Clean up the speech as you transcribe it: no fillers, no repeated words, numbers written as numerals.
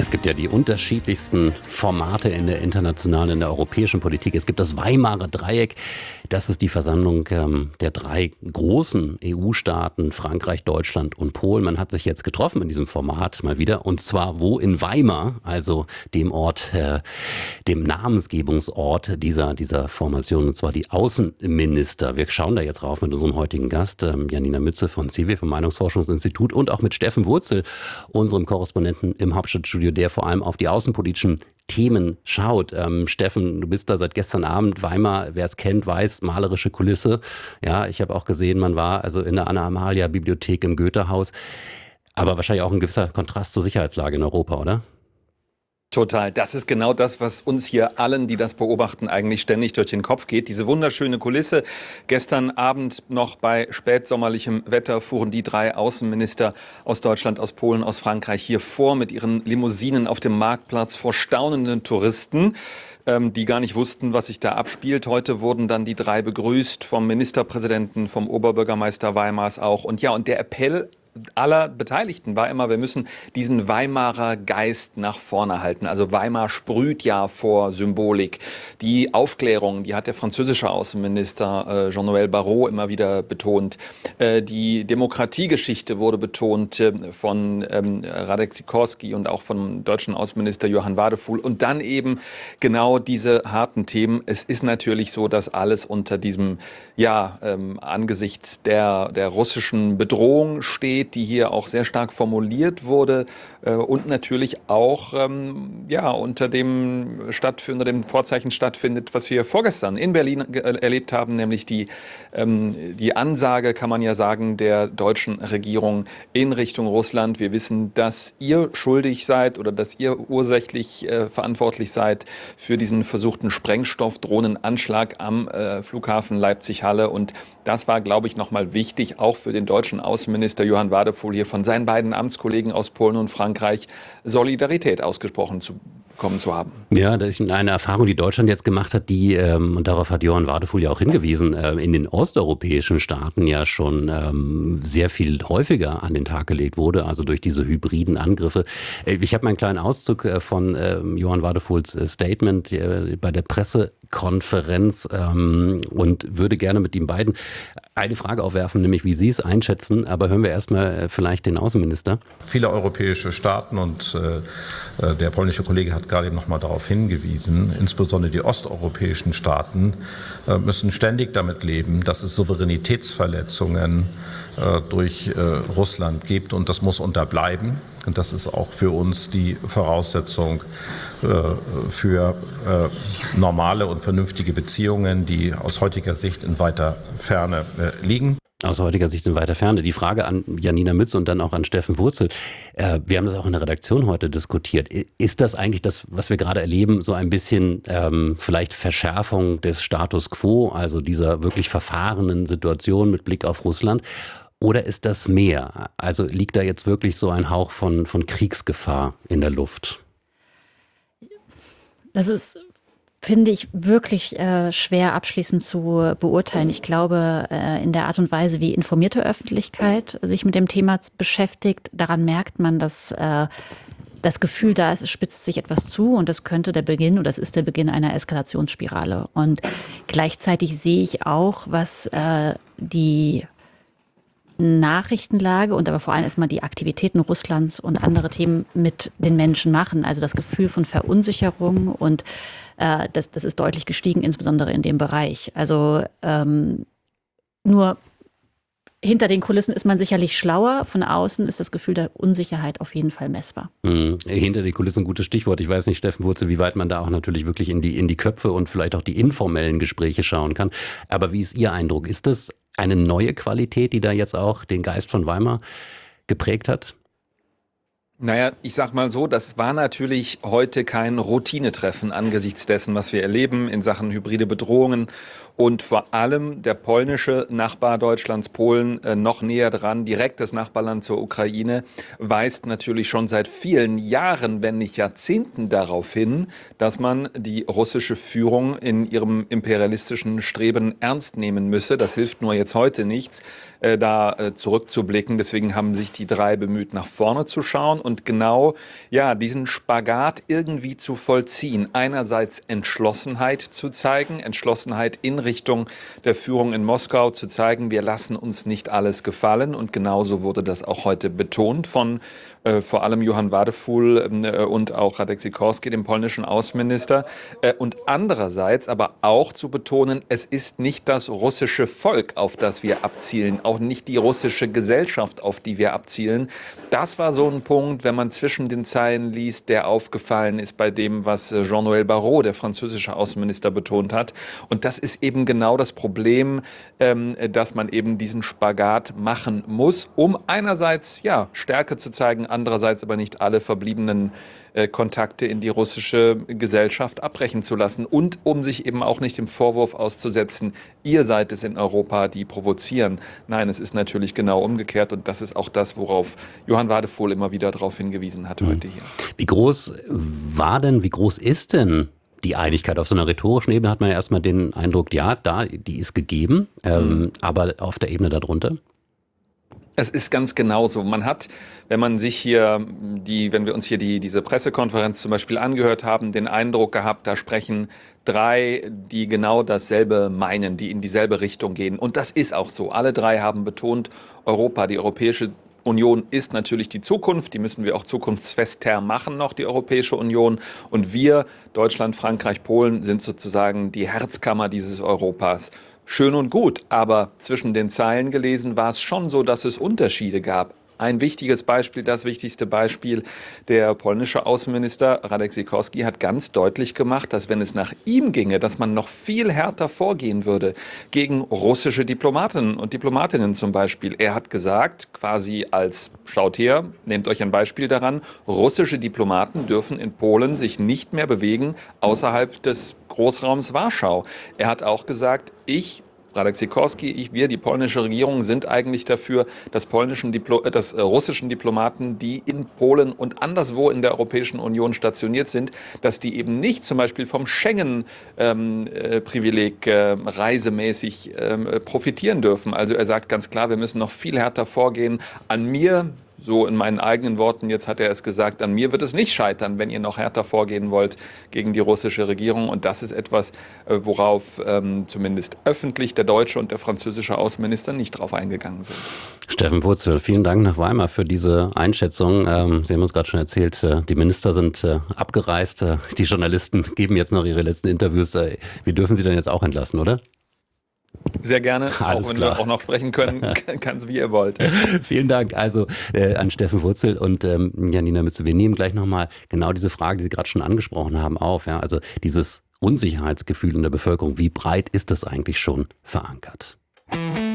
Es gibt ja die unterschiedlichsten Formate in der internationalen, in der europäischen Politik. Es gibt das Weimarer Dreieck. Das ist die Versammlung der drei großen EU-Staaten, Frankreich, Deutschland und Polen. Man hat sich jetzt getroffen in diesem Format mal wieder. Und zwar wo? In Weimar, also dem Ort, dem Namensgebungsort dieser Formation. Und zwar die Außenminister. Wir schauen da jetzt rauf mit unserem heutigen Gast, Janina Mütze von CEWE, vom Meinungsforschungsinstitut, und auch mit Steffen Wurzel, unserem Korrespondenten im Hauptstadtstudio, der vor allem auf die außenpolitischen Themen schaut. Steffen, du bist da seit gestern Abend. Weimar, wer es kennt, weiß, malerische Kulisse. Ja, ich habe auch gesehen, man war also in der Anna-Amalia-Bibliothek im Goethehaus. Aber wahrscheinlich auch ein gewisser Kontrast zur Sicherheitslage in Europa, oder? Total. Das ist genau das, was uns hier allen, die das beobachten, eigentlich ständig durch den Kopf geht. Diese wunderschöne Kulisse. Gestern Abend noch bei spätsommerlichem Wetter fuhren die drei Außenminister aus Deutschland, aus Polen, aus Frankreich hier vor mit ihren Limousinen auf dem Marktplatz vor staunenden Touristen, die gar nicht wussten, was sich da abspielt. Heute wurden dann die drei begrüßt vom Ministerpräsidenten, vom Oberbürgermeister Weimars auch. Und ja, und der Appell aller Beteiligten war immer, wir müssen diesen Weimarer Geist nach vorne halten. Also Weimar sprüht ja vor Symbolik. Die Aufklärung, die hat der französische Außenminister Jean-Noël Barrot immer wieder betont. Die Demokratiegeschichte wurde betont von Radek Sikorski und auch vom deutschen Außenminister Johann Wadefuhl. Und dann eben genau diese harten Themen. Es ist natürlich so, dass alles unter diesem, angesichts der russischen Bedrohung steht, die hier auch sehr stark formuliert wurde und natürlich auch unter dem Vorzeichen stattfindet, was wir vorgestern in Berlin erlebt haben, nämlich die Ansage, kann man ja sagen, der deutschen Regierung in Richtung Russland. Wir wissen, dass ihr schuldig seid oder dass ihr ursächlich verantwortlich seid für diesen versuchten Sprengstoffdrohnenanschlag am Flughafen Leipzig-Halle. Und das war, glaube ich, nochmal wichtig, auch für den deutschen Außenminister Johann Wadefuhl hier von seinen beiden Amtskollegen aus Polen und Frankreich Solidarität ausgesprochen zu haben. Ja, das ist eine Erfahrung, die Deutschland jetzt gemacht hat, die, und darauf hat Johann Wadefuhl ja auch hingewiesen, in den osteuropäischen Staaten ja schon sehr viel häufiger an den Tag gelegt wurde, also durch diese hybriden Angriffe. Ich habe mal einen kleinen Auszug von Johann Wadefuhls Statement bei der Pressekonferenz und würde gerne mit ihm beiden eine Frage aufwerfen, nämlich wie Sie es einschätzen. Aber hören wir erstmal vielleicht den Außenminister. Viele europäische Staaten und der polnische Kollege hat gerade noch mal darauf hingewiesen, insbesondere die osteuropäischen Staaten müssen ständig damit leben, dass es Souveränitätsverletzungen durch Russland gibt, und das muss unterbleiben. Und das ist auch für uns die Voraussetzung für normale und vernünftige Beziehungen, die aus heutiger Sicht in weiter Ferne liegen. Aus heutiger Sicht in weiter Ferne. Die Frage an Janina Mütze und dann auch an Steffen Wurzel. Wir haben das auch in der Redaktion heute diskutiert. Ist das eigentlich das, was wir gerade erleben, so ein bisschen vielleicht Verschärfung des Status quo, also dieser wirklich verfahrenen Situation mit Blick auf Russland? Oder ist das mehr? Also liegt da jetzt wirklich so ein Hauch von Kriegsgefahr in der Luft? Das ist, finde ich, wirklich schwer abschließend zu beurteilen. Ich glaube, in der Art und Weise, wie informierte Öffentlichkeit sich mit dem Thema beschäftigt, daran merkt man, dass das Gefühl da ist, es spitzt sich etwas zu, und das könnte der Beginn, oder das ist der Beginn einer Eskalationsspirale. Und gleichzeitig sehe ich auch, was die Nachrichtenlage und aber vor allem erstmal die Aktivitäten Russlands und andere Themen mit den Menschen machen. Also das Gefühl von Verunsicherung, und das ist deutlich gestiegen, insbesondere in dem Bereich. Also nur hinter den Kulissen ist man sicherlich schlauer. Von außen ist das Gefühl der Unsicherheit auf jeden Fall messbar. Hinter den Kulissen, gutes Stichwort. Ich weiß nicht, Steffen Wurzel, wie weit man da auch natürlich wirklich in die Köpfe und vielleicht auch die informellen Gespräche schauen kann. Aber wie ist Ihr Eindruck? Ist das eine neue Qualität, die da jetzt auch den Geist von Weimar geprägt hat? Naja, ich sag mal so, das war natürlich heute kein Routinetreffen angesichts dessen, was wir erleben in Sachen hybride Bedrohungen. Und vor allem der polnische Nachbar Deutschlands, Polen, noch näher dran, direkt das Nachbarland zur Ukraine, weist natürlich schon seit vielen Jahren, wenn nicht Jahrzehnten darauf hin, dass man die russische Führung in ihrem imperialistischen Streben ernst nehmen müsse. Das hilft nur jetzt heute nichts, da zurückzublicken. Deswegen haben sich die drei bemüht, nach vorne zu schauen. und genau diesen Spagat irgendwie zu vollziehen. Einerseits Entschlossenheit zu zeigen, Entschlossenheit in Richtung der Führung in Moskau zu zeigen, wir lassen uns nicht alles gefallen, und genauso wurde das auch heute betont von vor allem Johann Wadefuhl und auch Radek Sikorski, dem polnischen Außenminister. Und andererseits aber auch zu betonen, es ist nicht das russische Volk, auf das wir abzielen, auch nicht die russische Gesellschaft, auf die wir abzielen. Das war so ein Punkt, wenn man zwischen den Zeilen liest, der aufgefallen ist bei dem, was Jean-Noël Barrot, der französische Außenminister, betont hat. Und das ist eben genau das Problem, dass man eben diesen Spagat machen muss, um einerseits Stärke zu zeigen, andererseits aber nicht alle verbliebenen Kontakte in die russische Gesellschaft abbrechen zu lassen und um sich eben auch nicht dem Vorwurf auszusetzen, ihr seid es in Europa, die provozieren. Nein, es ist natürlich genau umgekehrt, und das ist auch das, worauf Johann Wadefuhl immer wieder darauf hingewiesen hat heute hier. Wie groß ist denn die Einigkeit? Auf so einer rhetorischen Ebene hat man ja erstmal den Eindruck, die ist gegeben, aber auf der Ebene darunter? Es ist ganz genauso. Man hat, wenn wir uns hier diese Pressekonferenz zum Beispiel angehört haben, den Eindruck gehabt, da sprechen drei, die genau dasselbe meinen, die in dieselbe Richtung gehen. Und das ist auch so. Alle drei haben betont, die Europäische Union ist natürlich die Zukunft, die müssen wir auch zukunftsfester machen noch, die Europäische Union. Und wir, Deutschland, Frankreich, Polen, sind sozusagen die Herzkammer dieses Europas. Schön und gut, aber zwischen den Zeilen gelesen war es schon so, dass es Unterschiede gab. Ein wichtiges Beispiel, das wichtigste Beispiel, der polnische Außenminister Radek Sikorski hat ganz deutlich gemacht, dass wenn es nach ihm ginge, dass man noch viel härter vorgehen würde gegen russische Diplomaten und Diplomatinnen zum Beispiel. Er hat gesagt, quasi schaut her, nehmt euch ein Beispiel daran, russische Diplomaten dürfen in Polen sich nicht mehr bewegen außerhalb des Großraums Warschau. Er hat auch gesagt, Radek Sikorski, wir, die polnische Regierung, sind eigentlich dafür, dass russischen Diplomaten, die in Polen und anderswo in der Europäischen Union stationiert sind, dass die eben nicht zum Beispiel vom Schengen-Privileg reisemäßig profitieren dürfen. Also er sagt ganz klar, wir müssen noch viel härter vorgehen. An mir, so in meinen eigenen Worten, jetzt hat er es gesagt, an mir wird es nicht scheitern, wenn ihr noch härter vorgehen wollt gegen die russische Regierung. Und das ist etwas, worauf zumindest öffentlich der deutsche und der französische Außenminister nicht drauf eingegangen sind. Steffen Purzel, vielen Dank nach Weimar für diese Einschätzung. Sie haben uns gerade schon erzählt, die Minister sind abgereist, die Journalisten geben jetzt noch ihre letzten Interviews. Wir dürfen sie dann jetzt auch entlassen, oder? Sehr gerne, Alles auch wenn klar. wir auch noch sprechen können, ganz wie ihr wollt. Vielen Dank also an Steffen Purzel und Janina Mütze. Wir nehmen gleich nochmal genau diese Frage, die Sie gerade schon angesprochen haben, auf. Ja? Also dieses Unsicherheitsgefühl in der Bevölkerung, wie breit ist das eigentlich schon verankert?